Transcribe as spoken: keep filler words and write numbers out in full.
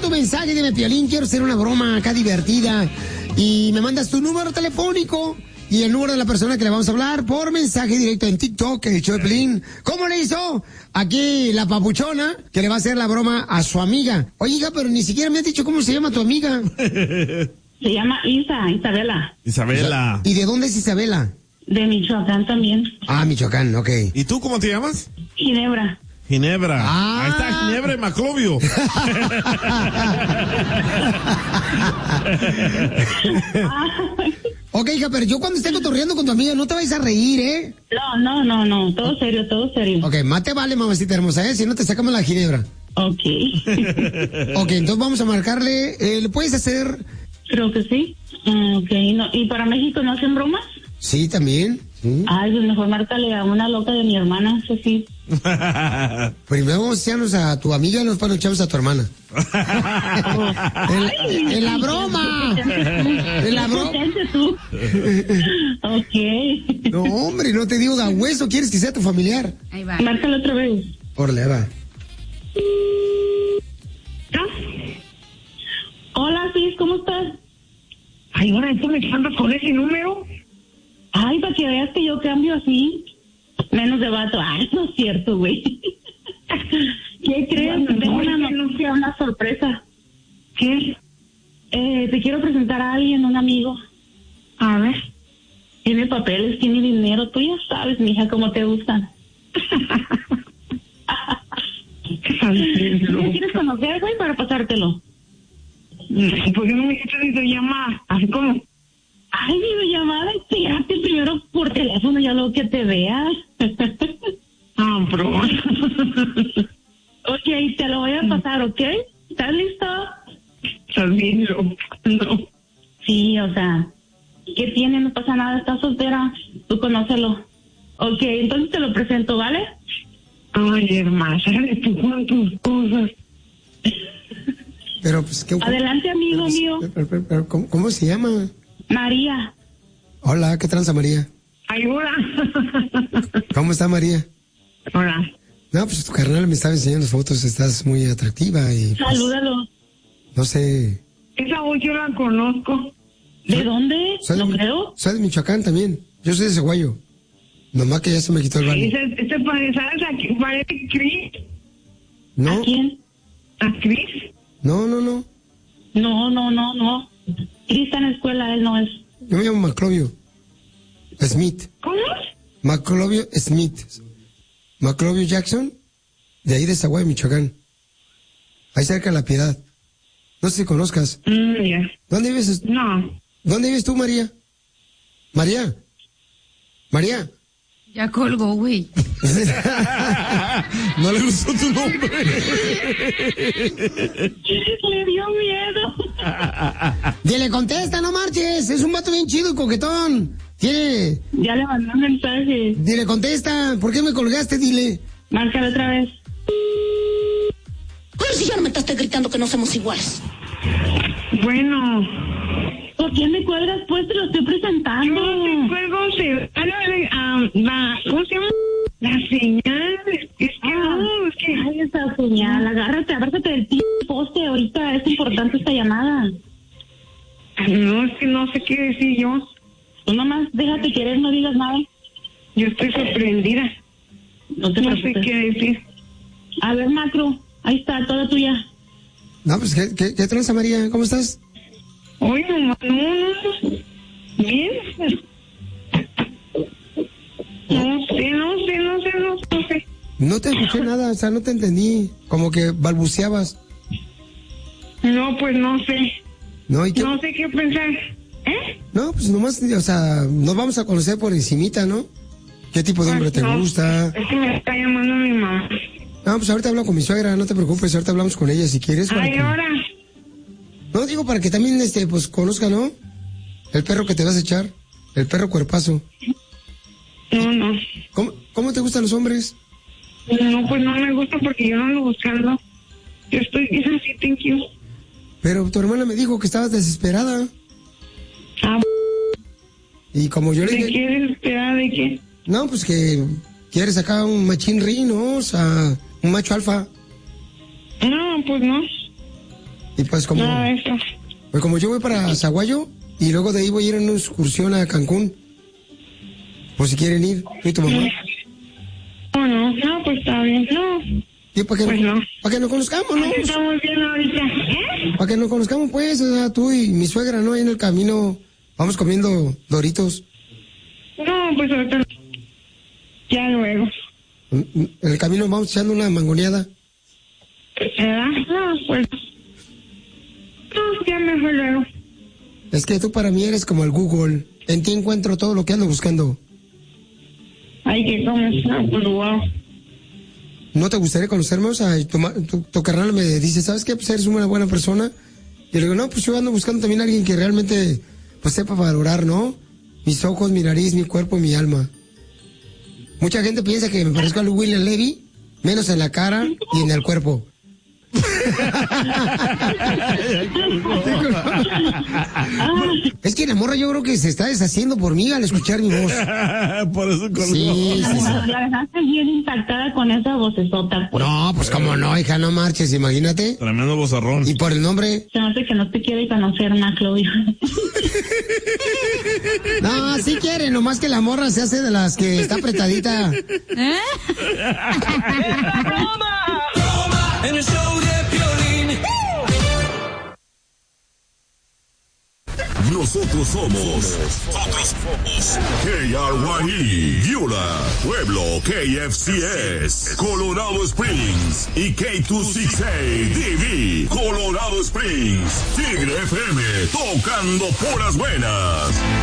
tu mensaje, dime, Piolín, quiero hacer una broma acá divertida. Y me mandas tu número telefónico y el número de la persona que le vamos a hablar por mensaje directo en TikTok, el show de Piolín. ¿Cómo le hizo aquí la papuchona que le va a hacer la broma a su amiga? Oye, hija, pero ni siquiera me has dicho cómo se llama tu amiga. Se llama Isa, Isabela. Isabela. ¿Y de dónde es Isabela? De Michoacán también. Ah, Michoacán, ok. ¿Y tú cómo te llamas? Ginebra. Ginebra. Ah. Ahí está Ginebra y Maclovio. Ok, hija, pero yo cuando esté cotorreando con tu amiga no te vayas a reír, ¿eh? No, no, no, no, todo serio, todo serio. Ok, más te vale, mamacita hermosa, ¿eh? Si no te sacamos la Ginebra. Ok. Ok, entonces vamos a marcarle, eh, ¿le puedes hacer? Creo que sí. Mm, ok, no. ¿Y para México no hacen bromas? Sí, también. ¿Sí? Ay, pues mejor márcale a una loca de mi hermana, eso sí. Primero vamos a echarnos a tu amiga y después nos echamos a tu hermana. en, en la broma. En la broma. tú. Ok. No, hombre, no te digo da hueso, quieres que sea tu familiar. Ahí va. Márcalo otra vez. Órale, va. Hola, Cis, ¿cómo estás? Ay, ahora esto me echando con ese número. Ay, para que veas que yo cambio así. Menos de vato. Ay, no es cierto, güey. ¿Qué crees? Bueno, Tengo una no, noticia, una sorpresa. ¿Qué? Eh, te quiero presentar a alguien, un amigo. A ver. Tiene papeles, tiene dinero. Tú ya sabes, mija, cómo te gustan. ¿Me quieres conocer, güey, para pasártelo? ¿Por qué no me dijiste videollamada? Así como... Ay, videollamada, espérate primero por teléfono, ya luego que te veas. Ah, bro. Ok, te lo voy a pasar, ¿ok? ¿Estás listo? Estás bien, loco. No. Sí, o sea, ¿qué tiene? No pasa nada, estás soltera, tú conócelo. Ok, entonces te lo presento, ¿vale? Ay, hermana, sale tú con tus cosas. Pero, pues, ¿qué? Adelante, amigo pero, mío. Pero, pero, pero, ¿cómo, ¿Cómo se llama? María. Hola, ¿qué tranza, María? Ay, hola. ¿Cómo está, María? Hola. No, pues tu carnal me estaba enseñando fotos, estás muy atractiva y... Pues, salúdalo. No sé... Esa voz yo la conozco. ¿De dónde? Soy ¿No de, creo? Soy de Michoacán también. Yo soy de Ceguayo. Nomás que ya se me quitó el baño. Ese, ese parece, ¿sabes? Aquí parece Cris. ¿No? ¿A quién? ¿A Cris? No, no, no. No, no, no, no. Cris está en la escuela, él no es. Yo me llamo Maclovio Smith. ¿Cómo? Maclovio Smith. Maclovio Jackson, de ahí de Zaguayo, Michoacán. Ahí cerca de La Piedad. No sé si conozcas. Mm, ya. Yeah. ¿Dónde vives? No. ¿Dónde vives tú, María? María. María. Ya colgó, güey. No le gustó tu nombre. Le dio miedo. Dile, contesta, no marches. Es un vato bien chido y coquetón. Tiene... Ya le mandé un mensaje. Dile, contesta. ¿Por qué me colgaste? Dile. Márcalo otra vez. Pero si ya no me estás gritando que no somos iguales. Bueno. ¿Por qué me cuelgas? Pues te lo estoy presentando. No te cuelgo, se... Ah, la... ¿Cómo se llama? La señal. Es que ah, no, es que... Ay, esa señal. Agárrate, agárrate del t poste. Ahorita es importante esta llamada. No, es que no sé qué decir yo. Tú nomás déjate querer, no digas nada. Yo estoy sorprendida. No te No preocupes. sé qué decir. A ver, Macro. Ahí está, toda tuya. No, pues, ¿qué, qué, qué tranza, María? ¿Cómo estás? Oye, no, no, no. Bien. No sé, no sé, no sé, no, no sé. No te escuché nada, o sea, no te entendí. Como que balbuceabas. No, pues no sé. No, ¿y qué? No sé qué pensar. ¿Eh? No, pues nomás, o sea, nos vamos a conocer por encimita, ¿no? ¿Qué tipo de hombre Ay, te no. gusta? Es que me está llamando mi mamá. No, pues ahorita hablo con mi suegra, no te preocupes, ahorita hablamos con ella si quieres. para Ay, que- ahora. No, digo para que también, este, pues conozca, ¿no? El perro que te vas a echar, el perro cuerpazo. No, no. ¿Cómo, cómo te gustan los hombres? No, pues no me gusta porque yo no ando buscando. Yo estoy bien así, thank you. Pero tu hermana me dijo que estabas desesperada. Ah, Y como yo le ¿de dije... qué desesperada? ¿De qué? No, pues que quieres acá un machín ri, ¿no? O sea, un macho alfa. No, pues no. Y pues como, Nada de eso. pues como yo voy para Zaguayo y luego de ahí voy a ir en una excursión a Cancún. Por si quieren ir, tú y tu mamá. No, no, no, pues está bien. No, Y para que, pues no, no. para que nos conozcamos, ¿no? Estamos bien ahorita. ¿Eh? Para que nos conozcamos, pues, o sea, tú y mi suegra, ¿no? Ahí en el camino vamos comiendo Doritos. No, pues ahorita no. Ya luego. En el camino vamos echando una mangoneada. ¿Verdad? No, pues. No, ya mejor luego. Es que tú para mí eres como el Google. En ti encuentro todo lo que ando buscando. Ay, que como. No, pues wow. ¿No te gustaría conocerme? O sea, y tu, ma- tu, tu carnal me dice, ¿sabes qué? Pues eres una buena persona. Y le digo, no, pues yo ando buscando también a alguien que realmente, pues sepa valorar, ¿no? Mis ojos, mi nariz, mi cuerpo y mi alma. Mucha gente piensa que me parezco a William Levy, menos en la cara y en el cuerpo. Es que la morra yo creo que se está deshaciendo por mí al escuchar mi voz. Por eso colgó. Sí, sí, sí. La dejaste bien impactada con esa vocesota, pues. No, pues cómo no, hija, no marches, imagínate. Tremendo bozarrón. Y por el nombre. Se me hace que no te quiere conocer, Maclovio. No, sí quiere, nomás que la morra se hace de las que está apretadita. ¿Eh? En el show de Piolín. Nosotros somos, nosotros somos K R Y E, Yula, Pueblo, K F C S, Colorado Springs y K doscientos sesenta y seis D V, Colorado Springs, Tigre F M, tocando puras buenas.